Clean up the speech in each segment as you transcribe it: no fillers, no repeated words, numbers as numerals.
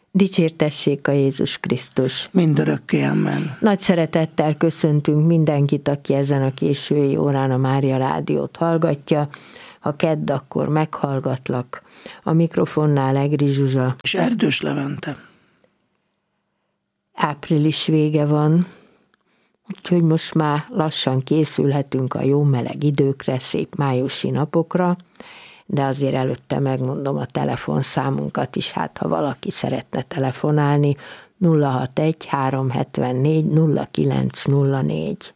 Dicsértessék a Jézus Krisztus. Mindörökké, amen. Nagy szeretettel köszöntünk mindenkit, aki ezen a késői órán a Mária Rádiót hallgatja. Ha kedd, akkor meghallgatlak. A mikrofonnál Egri Zsuzsa. És Erdős Levente. Április vége van, úgyhogy most már lassan készülhetünk a jó meleg időkre, szép májusi napokra, de azért előtte megmondom a telefonszámunkat is, hát ha valaki szeretne telefonálni, 061 374 0904.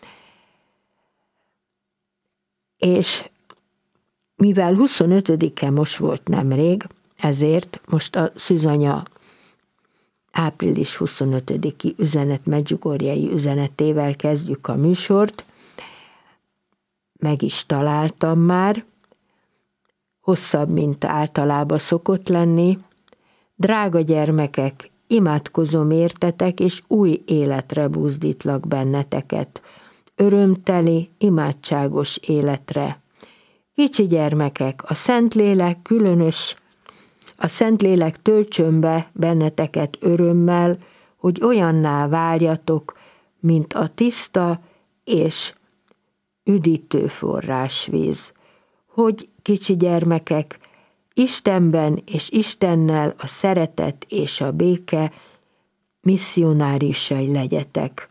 És mivel 25-e most volt nemrég, ezért most a Szűzanya április 25-i üzenet medjugorjai üzenetével kezdjük a műsort. Meg is találtam már, hosszabb, mint általában szokott lenni. Drága gyermekek, imádkozom értetek, és új életre buzdítlak benneteket. Örömteli, imádságos életre. Kicsi gyermekek, a Szentlélek töltsön be benneteket örömmel, hogy olyanná váljatok, mint a tiszta és üdítő forrásvíz. Hogy, kicsi gyermekek, Istenben és Istennel a szeretet és a béke misszionárisai legyetek.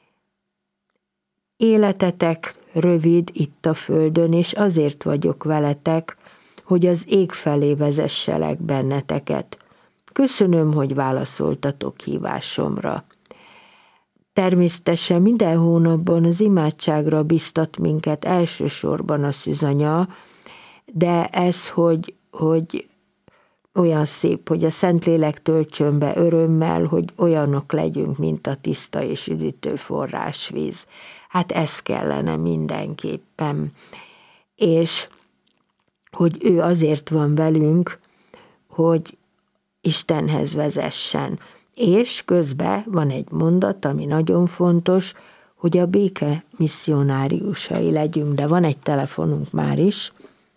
Életetek rövid itt a földön, és azért vagyok veletek, hogy az ég felé vezesselek benneteket. Köszönöm, hogy válaszoltatok hívásomra. Természetesen minden hónapban az imádságra biztat minket elsősorban a Szűzanya, de ez, hogy olyan szép, hogy a Szentlélek töltsön be örömmel, hogy olyanok legyünk, mint a tiszta és üdítő forrásvíz. Hát ez kellene mindenképpen. És hogy ő azért van velünk, hogy Istenhez vezessen. És közben van egy mondat, ami nagyon fontos, hogy a béke misszionáriusai legyünk, de van egy telefonunk már is.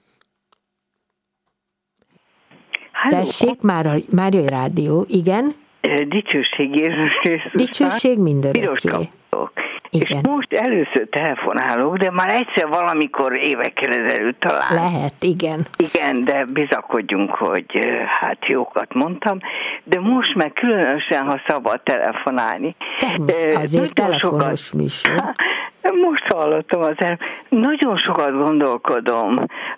Halló. Tessék, már a rádió, igen? Dicsőség Jézus Krisztusnak. Dicsőség mindörökké. Igen. És most először telefonálok, de már egyszer valamikor évekkel ezelőtt talán. Lehet, igen. Igen, de bizakodjunk, hogy hát jókat mondtam, de most meg különösen, ha szabad telefonálni. Azért telefonos műsor. Most hallottam nagyon sokat gondolkodom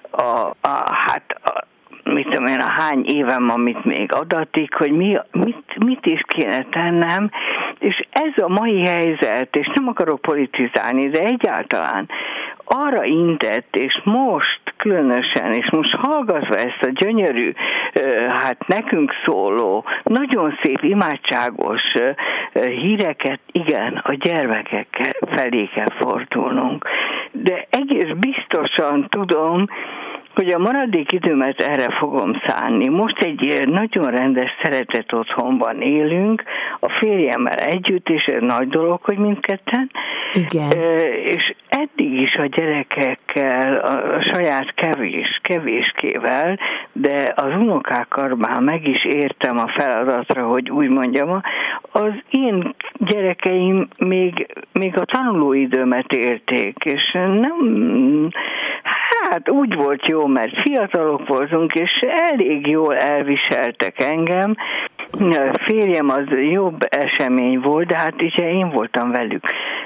mit tudom én, a hány évem, amit még adatik, hogy mit is kéne tennem, és ez a mai helyzet, és nem akarok politizálni, de egyáltalán arra intett, és most különösen, és most hallgatva ezt a gyönyörű, hát nekünk szóló, nagyon szép, imádságos híreket, igen, a gyermekek felé kell fordulnunk. De egész biztosan tudom, hogy a maradék időmet erre fogom szánni. Most egy nagyon rendes, szeretett otthonban élünk, a férjemmel együtt, és ez nagy dolog, hogy mindketten. Igen. És eddig is a gyerekekkel, a saját kevéskével, de az unokákkal már meg is értem a feladatra, hogy úgy mondjam, az én gyerekeim még a tanulóidőmet élték, és nem... Hát úgy volt jó, mert fiatalok voltunk, és elég jól elviseltek engem. A férjem az jobb esemény volt, de hát ugye én voltam velük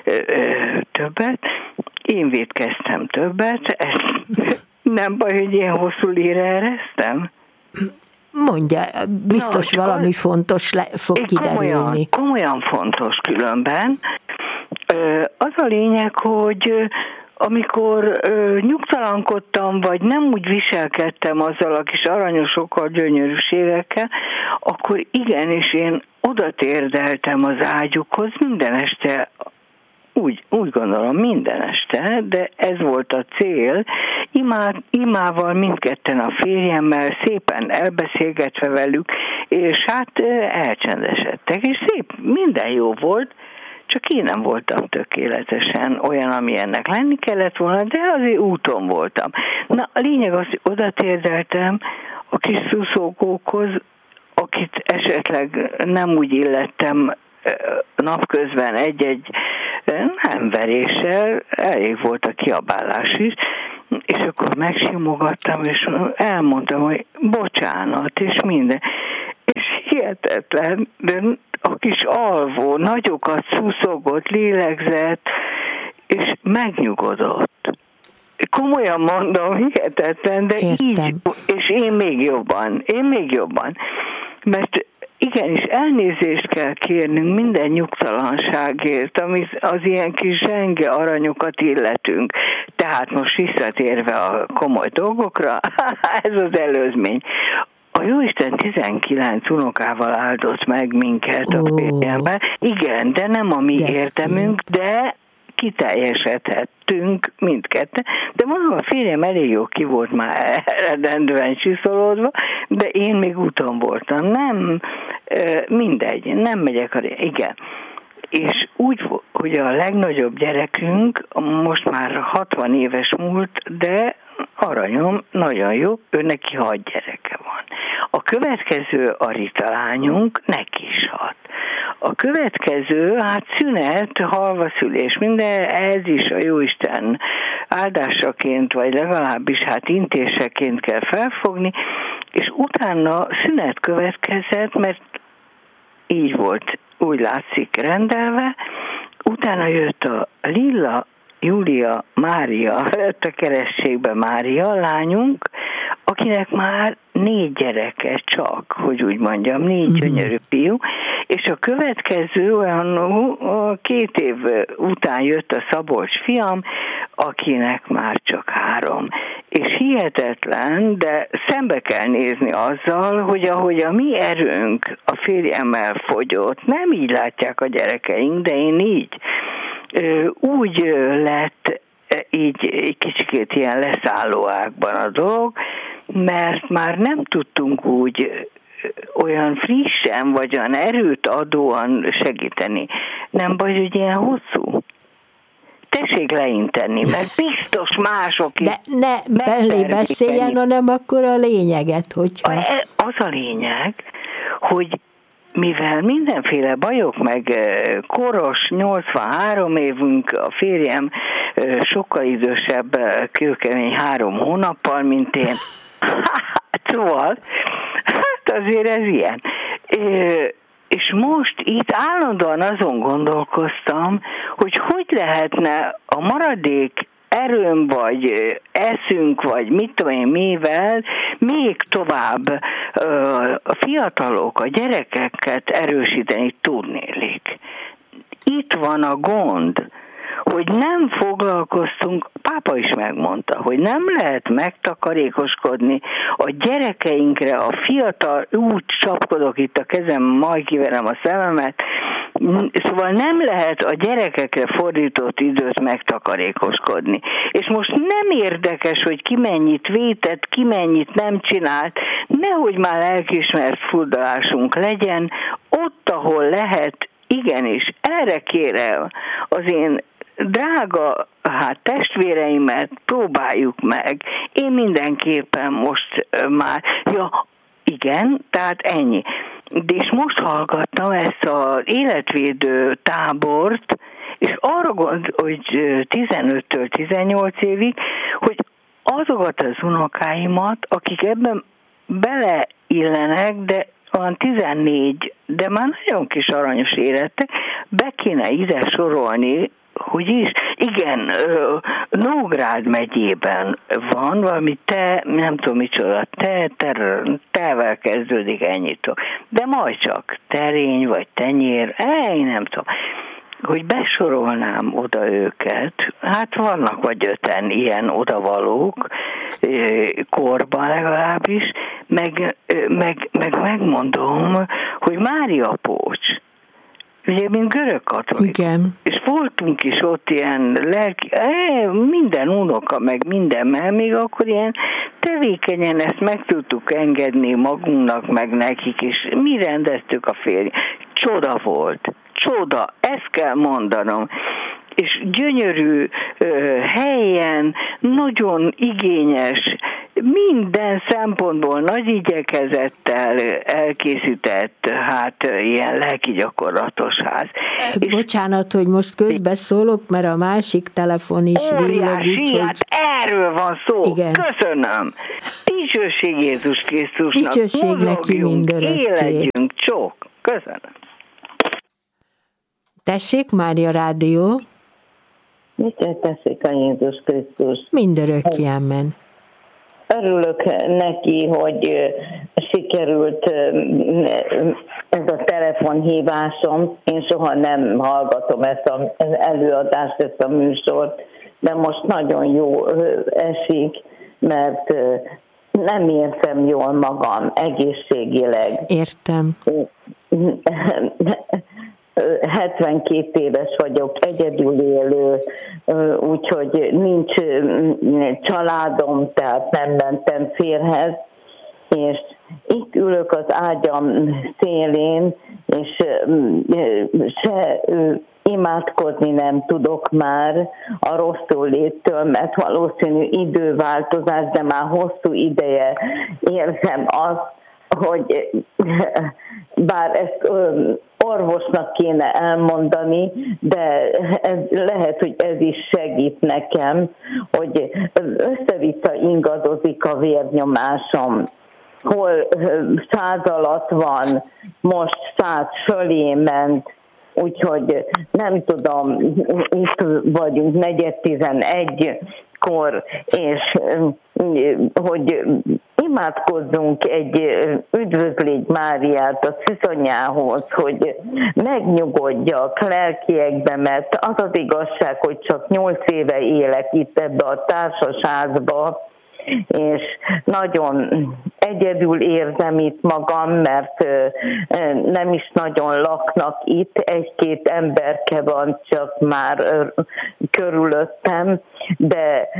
többet. Én vétkeztem többet. Ez nem baj, hogy ilyen hosszú lére eresztem? Mondja, biztos valami fontos fog kiderülni. Komolyan fontos különben. Az a lényeg, hogy amikor nyugtalankodtam, vagy nem úgy viselkedtem azzal a kis aranyosokkal, gyönyörűségekkel, akkor igenis én oda térdeltem az ágyukhoz minden este, úgy gondolom minden este, de ez volt a cél. Imával mindketten a férjemmel szépen elbeszélgetve velük, és hát elcsendesedtek, és szép, minden jó volt, csak én nem voltam tökéletesen olyan, ami ennek lenni kellett volna, de azért úton voltam. Na, a lényeg az, hogy oda térdeltem a kis szuszókókhoz, a akit esetleg nem úgy illettem napközben egy-egy nem veréssel, elég volt a kiabálás is, és akkor megsimogattam, és elmondtam, hogy bocsánat, és minden. És hihetetlen, de a kis alvó nagyokat szuszogott, lélegzett, és megnyugodott. Komolyan mondom, hihetetlen, de értem. így, és én még jobban. Mert igenis elnézést kell kérnünk minden nyugtalanságért, amit az ilyen kis zsenge aranyokat illetünk. Tehát most visszatérve a komoly dolgokra, ez az előzmény. A Jóisten 19 unokával áldott meg minket a férjemmel. Igen, de nem a mi érdemünk, de kiteljesedhettünk mindketten. De mondom, a férjem elég jó ki volt már eredendően csiszolódva, de én még úton voltam. Nem, mindegy, nem megyek igen. És úgy, hogy a legnagyobb gyerekünk most már 60 éves múlt, de aranyom, nagyon jó, ő neki 6 gyereke van. A következő a Rita lányunk, neki is 6. A következő, hát szünet, halvaszülés, minden, ez is a Jóisten áldásaként, vagy legalábbis hát intéseként kell felfogni, és utána szünet következett, mert így volt, úgy látszik rendelve, utána jött a Lilla, Júlia, Mária, lett a kerességbe Mária, lányunk, akinek már 4 gyereke csak, hogy úgy mondjam, 4 gyönyörű fiú, és a következő olyan 2 év után jött a Szabolcs fiam, akinek már csak 3. És hihetetlen, de szembe kell nézni azzal, hogy ahogy a mi erőnk a férjemmel fogyott, nem így látják a gyerekeink, de én így. Úgy lett így egy kicsikét ilyen leszállóákban a dolog, mert már nem tudtunk úgy olyan frissen, vagy olyan erőt adóan segíteni. Nem baj, hogy ilyen hosszú? Tessék leinteni, mert biztos mások is. De ne belé beszéljen, hanem akkor a lényeget, hogyha... Az a lényeg, hogy mivel mindenféle bajok, meg koros, 83 évünk, a férjem sokkal idősebb, kőkemény 3 hónappal, mint én. Szóval, hát azért ez ilyen. És most itt állandóan azon gondolkoztam, hogy lehetne a maradék erőm, vagy eszünk, vagy mit tudom én mivel, még tovább a fiatalok, a gyerekeket erősíteni tudnélik. Itt van a gond, hogy nem foglalkoztunk, pápa is megmondta, hogy nem lehet megtakarékoskodni a gyerekeinkre, a fiatal, úgy csapkodok itt a kezem, majd kiverem a szememet, szóval nem lehet a gyerekekre fordított időt megtakarékoskodni. És most nem érdekes, hogy ki mennyit vétett, ki mennyit nem csinált, nehogy már lelkiismert furdalásunk legyen, ott, ahol lehet, igenis, erre kérem az én drága testvéreimet, próbáljuk meg. Én mindenképpen most már, igen, tehát ennyi. És most hallgattam ezt az életvédő tábort, és arra hogy 15-től 18 évig, hogy azokat az unokáimat, akik ebben beleillenek, de olyan 14, de már nagyon kis aranyos életek, be kéne ide sorolni, hogy is, igen, Nógrád megyében van valami nem tudom micsoda, tevel kezdődik ennyit. De majd csak terény vagy tenyér, én nem tudom, hogy besorolnám oda őket, hát vannak vagy 5 ilyen odavalók, korban legalábbis, meg megmondom, hogy Mária Pócs, ugye, mint görög katolikus. Igen. És voltunk is ott ilyen lelki, minden unoka, meg minden, mert még akkor ilyen tevékenyen ezt meg tudtuk engedni magunknak, meg nekik, és mi rendeztük a férj. Csoda volt. Csoda, ezt kell mondanom. És gyönyörű helyen, nagyon igényes minden szempontból nagy igyekezettel elkészített, ilyen lelki gyakorlatos ház. Bocsánat, hogy most közbeszólok, mert a másik telefon is villog, úgyhogy... erről van szó. Igen. Köszönöm. Dicsőség Jézus Krisztusnak. Dicsőség neki mindörökké. Éledjünk, csók. Köszönöm. Tessék, Mária Rádió. Mit teszik a Jézus Krisztus? Mindörökké, amen. Örülök neki, hogy sikerült ez a telefonhívásom. Én soha nem hallgatom ezt az előadást, ezt a műsort, de most nagyon jó esik, mert nem érzem jól magam egészségileg. Értem. 72 éves vagyok, egyedül élő, úgyhogy nincs családom, tehát nem mentem férhez, és itt ülök az ágyam szélén, és se imádkozni nem tudok már a rosszul léttől, mert valószínű időváltozás, de már hosszú ideje érzem azt, hogy bár ezt orvosnak kéne elmondani, de lehet, hogy ez is segít nekem, hogy össze-vissza ingadozik a vérnyomásom. Hol 100 alatt van, most 100 fölé ment, úgyhogy nem tudom, itt vagyunk 4:11-kor, és hogy imádkozzunk egy üdvözlégy Máriát a szűzanyához, hogy megnyugodjak lelkiekbe, mert az az igazság, hogy csak 8 éve élek itt ebbe a társasházba, és nagyon egyedül érzem itt magam, mert nem is nagyon laknak itt, 1-2 emberke van csak már körülöttem, de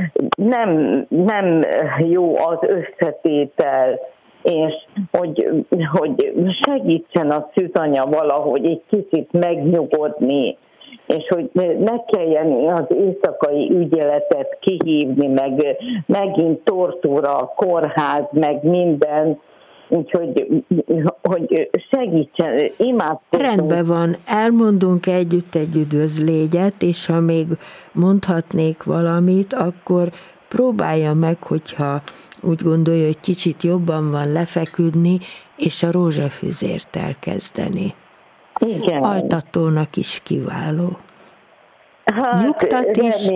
nem jó az összetétel, és hogy segítsen a szűzanya valahogy egy kicsit megnyugodni, és hogy ne kelljen az éjszakai ügyeletet kihívni, meg megint tortúra, kórház, meg minden, úgyhogy hogy segítsen, imádkozunk. Rendben van, elmondunk együtt egy üdvözlégyet, és ha még mondhatnék valamit, akkor próbálja meg, hogyha úgy gondolja, hogy kicsit jobban van lefeküdni, és a rózsafüzért elkezdeni. Igen. Altatónak is kiváló. Nyugtat is,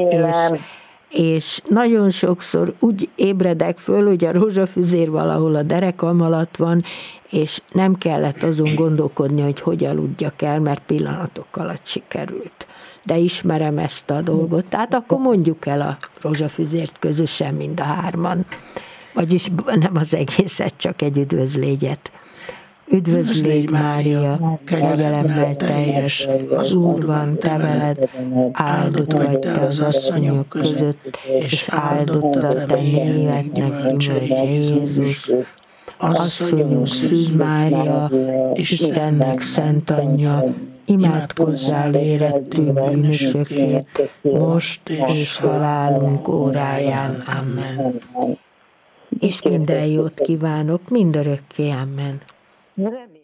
és nagyon sokszor úgy ébredek föl, hogy a rózsafüzér valahol a derekam alatt van, és nem kellett azon gondolkodni, hogy aludjak el, mert pillanatok alatt sikerült. De ismerem ezt a dolgot, tehát akkor mondjuk el a rózsafüzért közösen mind a hárman. Vagyis nem az egészet, csak egy üdvözlégyet. Üdvözlégy Mária, kegyelemmel teljes, az Úr van te veled, áldott vagy te az asszonyok között, és áldott a te méheknek gyümölcse Jézus. Asszonyunk Szűz Mária, Istennek szent anyja, imádkozzál érettünk bűnösökért, most és halálunk óráján. Amen. És minden jót kívánok, mindörökké. Amen. Remélem.